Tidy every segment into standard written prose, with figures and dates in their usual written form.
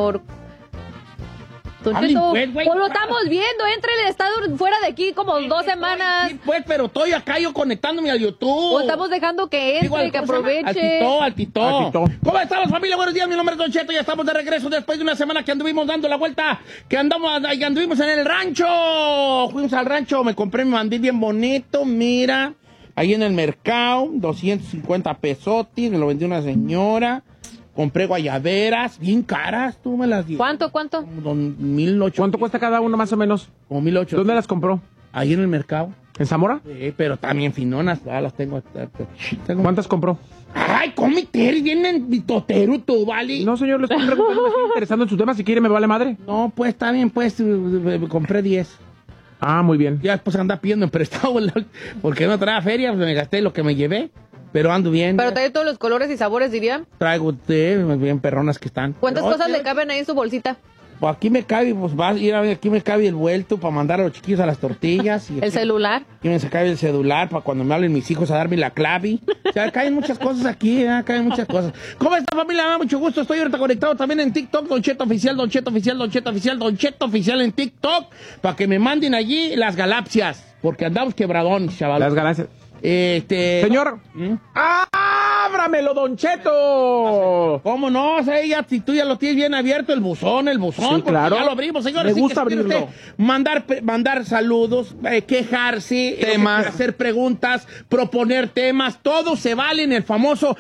señor. Don Cheto, pues lo estamos viendo, entre el estado fuera de aquí como 2 semanas. Sí, pues, pero estoy acá yo conectándome al YouTube. O estamos dejando que entre, que aproveche. Al Tito. ¿Cómo estamos, familia? Buenos días, mi nombre es Don Cheto, ya estamos de regreso después de una semana que anduvimos dando la vuelta, que anduvimos en el rancho. Fuimos al rancho, me compré mi mandil bien bonito, mira, ahí en el mercado, 250 pesotis, me lo vendió una señora. Compré guayaberas, bien caras, tú me las diste. ¿Cuánto? Como 1,800. ¿Cuánto cuesta cada uno más o menos? Como 1,800. ¿Dónde las compró? Ahí en el mercado. ¿En Zamora? Sí, pero también finonas, ya las tengo. ¿Cuántas compró? Ay, cómete, vienen totero tú, ¿vale? No, señor, le estoy preguntando, me estoy interesando en su tema, si quiere me vale madre. No, pues está bien, pues compré 10. Ah, muy bien. Ya después anda pidiendo en prestado, porque no traía feria, pues me gasté lo que me llevé. Pero ando bien. Pero trae todos los colores y sabores, diría. Traigo bien perronas que están. ¿Cuántas cosas le caben ahí en su bolsita? Pues aquí me cabe, pues vas a ir a ver, aquí me cabe el vuelto para mandar a los chiquillos a las tortillas. Y ¿El celular? Aquí me cabe el celular para cuando me hablen mis hijos a darme la clave. O sea, caen muchas cosas aquí, caen muchas cosas. ¿Cómo está, familia? Me da mucho gusto. Estoy ahorita conectado también en TikTok, Don Cheto Oficial, Don Cheto Oficial, Don Cheto Oficial, Don Cheto Oficial en TikTok, para que me manden allí las galaxias, porque andamos quebradones, chaval. Las galaxias. Señor, ¡ábramelo, Don Cheto! ¿Cómo no? O sea, si tú ya lo tienes bien abierto, el buzón, sí, claro. Ya lo abrimos, señores. Me gusta abrirlo. Mandar saludos, quejarse, temas, hacer preguntas, proponer temas, todo se vale en el famoso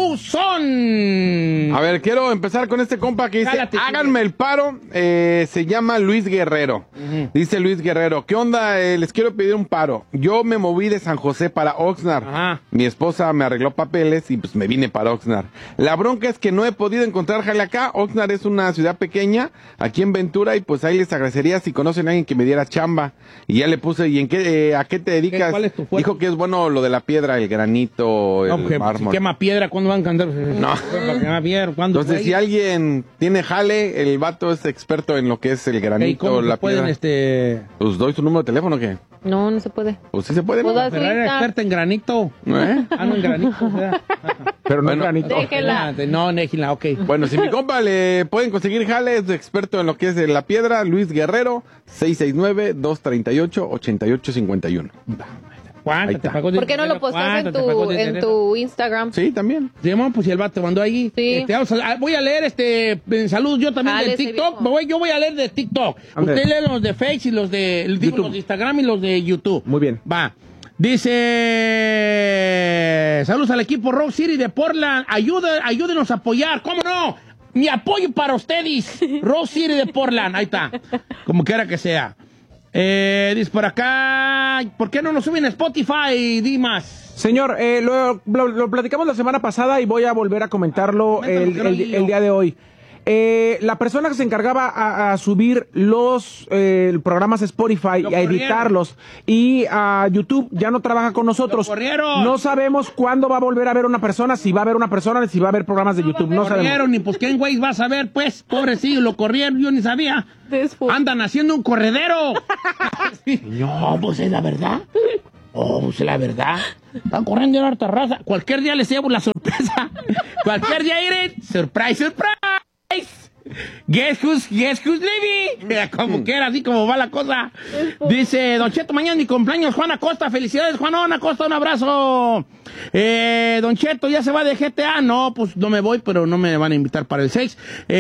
buzón. A ver, quiero empezar con este compa que dice, háganme el paro, se llama Luis Guerrero. Dice Luis Guerrero, ¿qué onda? Les quiero pedir un paro. Yo me moví de San José para Oxnard. Ajá. Mi esposa me arregló papeles y pues me vine para Oxnard. La bronca es que no he podido encontrar jale acá. Oxnard es una ciudad pequeña, aquí en Ventura, y pues ahí les agradecería si conocen a alguien que me diera chamba. Y ya le puse, ¿y a qué te dedicas? ¿Cuál es tu fuerte? Dijo que es bueno lo de la piedra, el granito, el mármol. Si quema piedra, ¿cuándo van a cantar? No. Quema piedra, ¿cuándo? Entonces, si alguien tiene jale, el vato es experto en lo que es el granito, ¿Cómo la piedra. Pues doy su número de teléfono, ¿qué? No se puede. Pues sí se puede. Pues ¿no? así Pero era está. experta en granito. ¿Eh? No en granito. O sea. Pero no Bueno, granito. Déjela. No, déjela, ok. Bueno, si mi compa le pueden conseguir jale, es experto en lo que es la piedra, Luis Guerrero, 669-238-8851. ¿Cuánto te pagó de ¿Por qué no lo dinero? posteas ¿Cuánto te pagó de en dinero? tu Instagram? Sí, también. Simón, pues si el vato te mandó ahí. Sí. Voy a leer saludos yo también de Ese TikTok. viejo. Yo voy a leer de TikTok. Ande. Usted lee los de Face y los de YouTube. los de Instagram y los de YouTube. Muy bien. Va. Dice, saludos al equipo Rock City de Portland. Ayúdenos a apoyar. ¿Cómo no? Mi apoyo para ustedes. Rock City de Portland. Ahí está. Como quiera que sea. Dice por acá, ¿por qué no nos suben a Spotify, Dimas? Señor, lo platicamos la semana pasada y voy a volver a comentarlo el día de hoy. La persona que se encargaba a subir los programas Spotify y a editarlos y a YouTube ya no trabaja con nosotros. ¡Lo corrieron! No sabemos cuándo va a volver a haber una persona, si va a haber una persona, si va a haber programas de YouTube. No sabemos. Corrieron, y pues quién güey va a saber, pues, pobrecillo, lo corrieron, yo ni sabía. Andan haciendo un corredero. No, pues es la verdad. Oh, pues es la verdad. Están corriendo en harta raza. Cualquier día les llevo la sorpresa. Cualquier día iré. Surprise, surprise. Guess who's leaving. Como quiera, así como va la cosa. Dice, Don Cheto, mañana mi cumpleaños, Juan Acosta. Felicidades, Juan Acosta, un abrazo. Don Cheto, ¿ya se va de GTA? No, pues no me voy, pero no me van a invitar para el 6.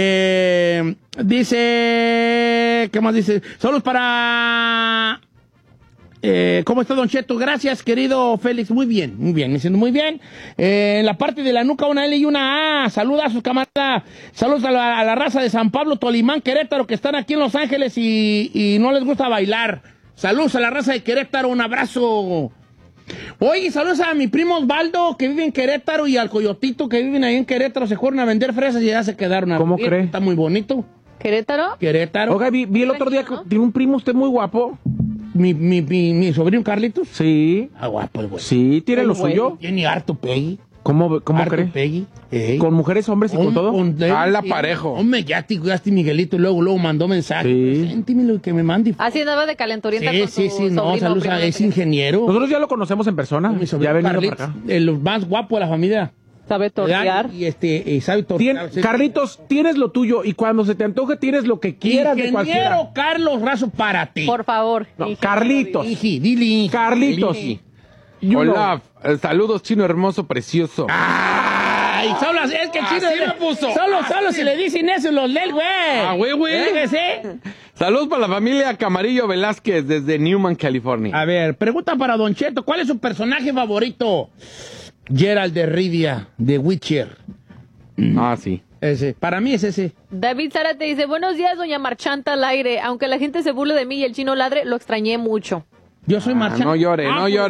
Dice, ¿qué más dice? Saludos para... ¿Cómo está, Don Cheto? Gracias, querido Félix. Muy bien, me siento muy bien. En la parte de la nuca, una L y una A. Saludos a sus camaradas. Saludos a la raza de San Pablo, Tolimán, Querétaro, que están aquí en Los Ángeles y no les gusta bailar. Saludos a la raza de Querétaro, un abrazo. Oye, saludos a mi primo Osvaldo, que vive en Querétaro, y al Coyotito, que viven ahí en Querétaro. Se fueron a vender fresas y ya se quedaron. ¿Cómo cree? Está muy bonito. ¿Querétaro? Querétaro. Oiga, vi el otro día que tiene un primo usted muy guapo. Mi sobrino Carlitos. Sí. Ah, guapo el güey. Sí, tiene lo suyo. Tiene harto pegue. ¿Cómo Harto cree? pegue. ¿Con mujeres, hombres y con todo? Ala parejo. Hombre, ya te cuidaste, Miguelito, y luego mandó mensaje. Sí. Presénteme lo que me mande. Así andaba de calentorienta con Sí, su no, sobrino, saludos, primo, es ingeniero. Nosotros ya lo conocemos en persona. Mi sobrino Ya ha venido Carlitos, para acá. el más guapo de la familia. Sabe tortear. Y sabe tortear. Carlitos, tienes lo tuyo y cuando se te antoje tienes lo que quieras de cualquiera. Ingeniero Carlos Razo para ti. Por favor. No, Carlitos. Dili. Carlitos. Hola, saludos, chino hermoso, precioso. Ay, solo es que el chino Así me puso. Solo si le dicen eso los lee, güey. Güey. Saludos para la familia Camarillo Velázquez desde Newman, California. A ver, pregunta para Don Cheto, ¿cuál es su personaje favorito? Geralt de Rivia, de Witcher. Sí. Ese, para mí es ese. David Zárate dice, buenos días, doña Marchanta al aire. Aunque la gente se burle de mí y el chino ladre, lo extrañé mucho. Yo soy Marchanta. No llore.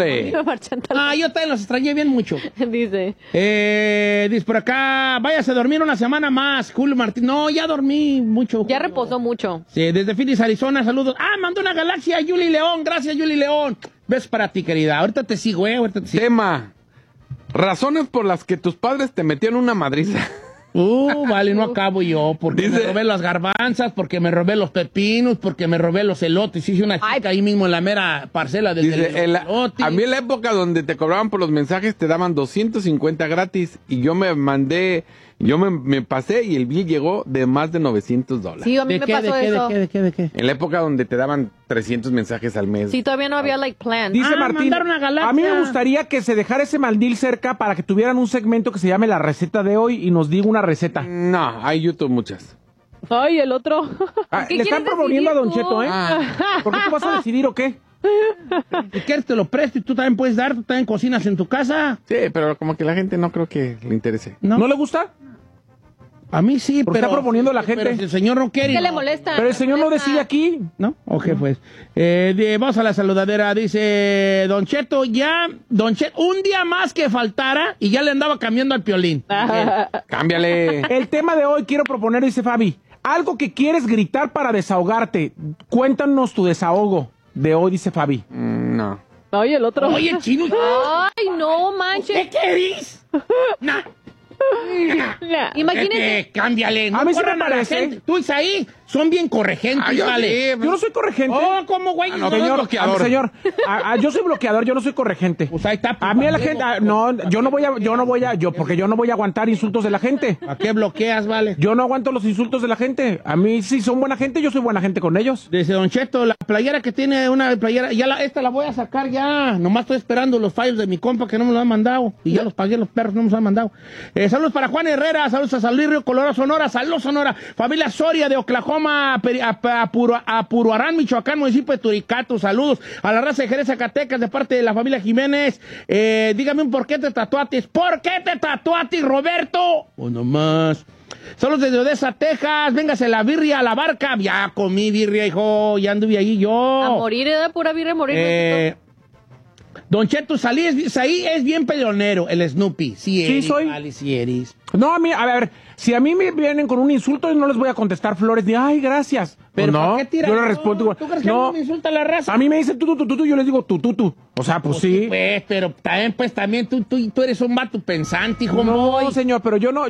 Yo también los extrañé bien mucho. Dice. Dice por acá, váyase a dormir una semana más, Julio Martín. No, ya dormí mucho. Ya Julio. reposó mucho. Sí, desde Phoenix, Arizona, saludos. Mandó una galaxia a Yuli León. Gracias, Yuli León. Besos para ti, querida. Ahorita te sigo, Tema. Razones por las que tus padres te metieron una madriza. Vale, no acabo yo. Porque me robé las garbanzas, porque me robé los pepinos, porque me robé los elotes. Hice una chica ahí mismo en la mera parcela del elote. A mí en la época donde te cobraban por los mensajes te daban 250 gratis y yo me pasé y el bill llegó de más de $900. Sí, a mí me pasó eso. ¿De qué? En la época donde te daban 300 mensajes al mes. Sí, todavía no había plan. Dice Martín, mandaron una galaxia. a mí me gustaría que se dejara ese mandil cerca para que tuvieran un segmento que se llame La Receta de Hoy y nos diga una receta. No, hay YouTube muchas. Ay, el otro. Le están proponiendo a Don Cheto, ¿eh? ¿Por qué tú vas a decidir o qué? Si quieres te lo presto y tú también puedes dar, tú también cocinas en tu casa. Sí, pero como que la gente no creo que le interese. ¿No le gusta? A mí sí, pero está proponiendo a la gente. Pero si el señor no quiere. ¿Qué le molesta? Pero el señor no decide aquí. ¿No? Ok, pues. Vamos a la saludadera. Dice Don Cheto, un día más que faltara y ya le andaba cambiando al Piolín. Cámbiale. El tema de hoy quiero proponer, dice Fabi, algo que quieres gritar para desahogarte. Cuéntanos tu desahogo de hoy, dice Fabi. No. Ay, el otro. Oye, chino. Ay, no manches. ¿Qué querís? Nah. Imagínese. Cámbiale. No a mí sí corran me a la parece. gente. Tú, Isaí, son bien corregentes, vale. Yo no soy corregente. ¿Cómo, güey? No, señor, yo soy bloqueador, yo no soy corregente. Pues ahí está. A mí a la gente, yo no voy a aguantar insultos de la gente. ¿A qué bloqueas, vale? Yo no aguanto los insultos de la gente. A mí si son buena gente, yo soy buena gente con ellos. Dice Don Cheto, la playera que tiene una playera, esta la voy a sacar ya. Nomás estoy esperando los files de mi compa que no me lo han mandado. Y ya los pagué, los perros no me los han mandado. Saludos para Juan Herrera, saludos a San Luis Río Colorado, Sonora, saludos Sonora. Familia Soria de Oklahoma, a Puruarán, Michoacán, municipio de Turicato, saludos a la raza de Jerez, Zacatecas, de parte de la familia Jiménez. Dígame un por qué te tatuaste. ¿Por qué te tatuaste, Roberto? O nomás. Saludos desde Odessa, Texas. Véngase la birria a la barca. Ya comí birria, hijo. Ya anduve ahí yo. A morir, pura birria, morir. Don Cheto, ahí es bien peleonero, el Snoopy. Sí soy. Vale, sí eres. No, a ver, si a mí me vienen con un insulto, no les voy a contestar flores de, ay, gracias. Pero no, ¿por qué tiras? yo le respondo. ¿Tú crees que no me insulta la raza? A mí me dicen tú, yo les digo tú. O sea, pues sí. Pues, pero también tú eres un vato pensante, hijo. No, señor, pero yo no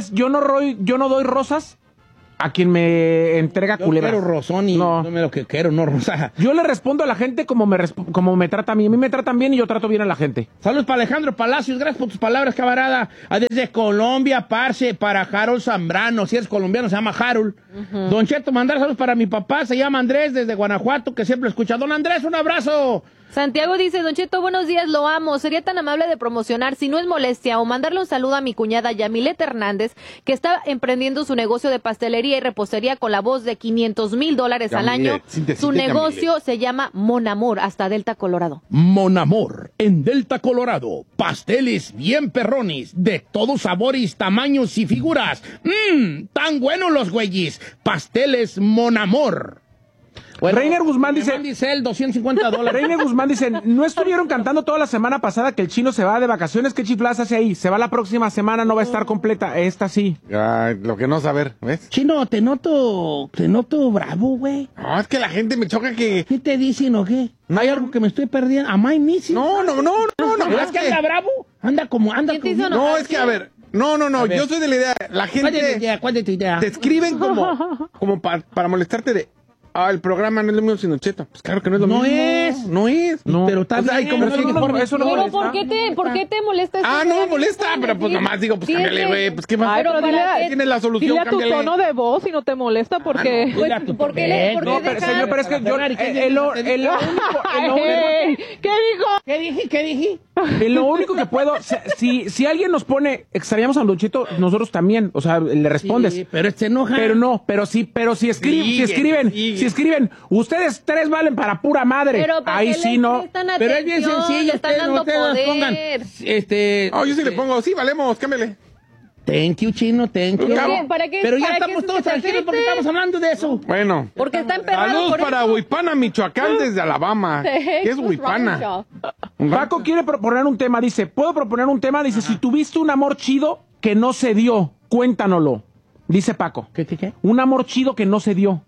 doy rosas a quien me entrega culeras. Yo quiero rosón y no me lo que quiero, no rosa. Yo le respondo a la gente como me trata a mí. A mí me tratan bien y yo trato bien a la gente. Saludos para Alejandro Palacios, gracias por tus palabras, camarada. Desde Colombia, parce, para Harold Zambrano. Si eres colombiano, se llama Harold. Don Cheto, mandar saludos para mi papá, se llama Andrés, desde Guanajuato, que siempre escucha. Don Andrés, un abrazo. Santiago dice, Don Cheto, buenos días, lo amo. Sería tan amable de promocionar, si no es molestia, o mandarle un saludo a mi cuñada Yamilet Hernández, que está emprendiendo su negocio de pastelería y repostería con la voz de $500,000 al año. Su negocio se llama Mon Amor, hasta Delta, Colorado. Mon Amor, en Delta, Colorado. Pasteles bien perrones, de todos sabores, tamaños y figuras. Tan buenos los güeyes. Pasteles Mon Amor. Bueno, Reiner Guzmán dice el $250. Reiner Guzmán dice, ¿no estuvieron cantando toda la semana pasada que el chino se va de vacaciones? ¿Qué chifladas hace ahí? Se va la próxima semana, no va a estar completa. Esta sí. Lo que no saber, ¿ves? Chino, te noto bravo, güey. No, es que la gente me choca que... ¿Qué te dicen o qué? No. ¿Hay algo que me estoy perdiendo? ¿Am I missing? No. ¿Es que anda bravo? Anda como... No, es que a ver... No, yo soy de la idea... La gente... ¿Cuál es tu idea? Te escriben como para molestarte de... el programa no es lo mismo sin Don Cheto. Pues claro que no es lo mismo. No es. Pero está bien. Como eso no Pero molesta. ¿por qué te molesta? No me molesta, pero pues nomás digo, pues cámbiale, güey. Pues qué más. Ay, pero Tienes la solución, dile a tu cámbiale. tono de voz y no te molesta porque... ¿Por qué No, pero, señor, pero es que yo... ¿Qué dije? Lo único que puedo... Si alguien nos pone, extrañamos a Don Cheto, nosotros también, o sea, le respondes. Sí, pero se enoja. Pero si escriben, ustedes tres valen para pura madre. Pero ahí sí no. Pero es bien sencillo. Le están dando poder. Pongan, yo sí le pongo, sí, valemos, cámbiale. Thank you, Chino, thank you. ¿Para qué? Pero ya ¿Para qué estamos se todos tranquilos porque estamos hablando de eso. Bueno. Porque está emperrado. Saludos por para eso. Huipana, Michoacán, desde Alabama. ¿Qué es Huipana? Paco quiere proponer un tema, dice, ¿puedo proponer un tema? Dice, si tuviste un amor chido que no se dio, cuéntanoslo. Dice Paco. ¿Qué? Un amor chido que no se dio.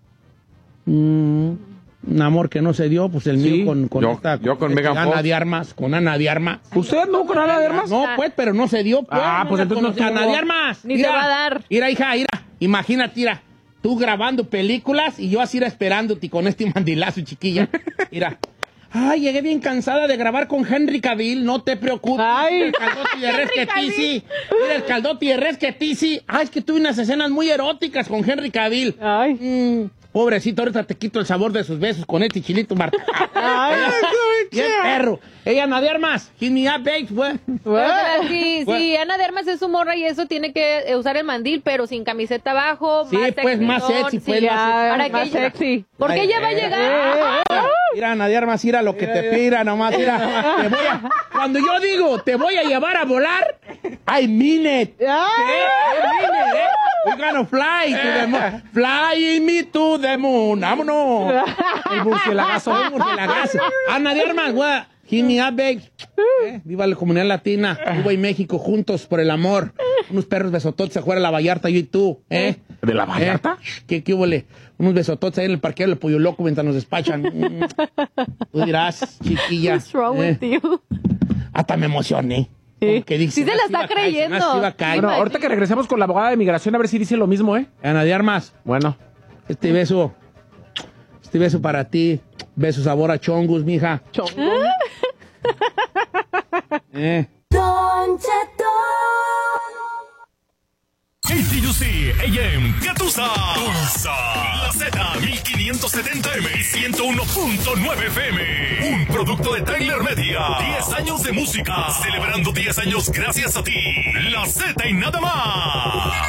Un amor que no se dio, pues el mío con Megan Ana Fox. de Armas, con Ana de Armas. ¿Usted no con Ana de Armas? No, pues, pero no se dio, pues. Pues entonces no se Ana dio. de Armas. Ni se va a dar. Mira, hija, imagínate, mira, tú grabando películas y yo así esperándote con este mandilazo, chiquilla. Mira. Ay, llegué bien cansada de grabar con Henry Cavill, no te preocupes. Ay. El caldote de res que tisi. Mira, el caldote de res que tisi. Ay, es que tuve unas escenas muy eróticas con Henry Cavill. Ay. Pobrecito, ahorita te quito el sabor de sus besos con este chilito marca. Ay. ¡Qué perro! Ella, Ana de Armas, hit me up, babes, güey. Sí, Ana de Armas es su morra y eso tiene que usar el mandil, pero sin camiseta abajo. Sí, pues, más sexy, pues, Para que sexy. Porque ella va a llegar. Mira, Ana de Armas, mira lo que te pira nomás, mira. Cuando yo digo, te voy a llevar a volar, I mean it. We're gonna fly to the moon. Fly me to the moon. Vámonos. El murcielagazo. Ana de Armas, güey. Hit me up, babes. Viva la comunidad latina. Cuba y México juntos por el amor. Unos perros besototes afuera de la Vallarta, yo y tú. ¿De la Vallarta? ¿Qué hubo? Unos besototes ahí en el parqueo del Pollo Loco mientras nos despachan. Tú dirás, chiquilla. What's wrong with you? Hasta me emocioné. Sí se la está creyendo. Bueno, ahorita que regresemos con la abogada de migración, a ver si dice lo mismo, ¿eh? Ana de Armas. Bueno. Este beso para ti. Beso sabor a chongus, mija. Chongus. Don Cheto. KTUC AM Gatusa. La Z 1570M y 101.9 FM. Un producto de Tyler Media. 10 años de música. Celebrando 10 años gracias a ti. La Z y nada más.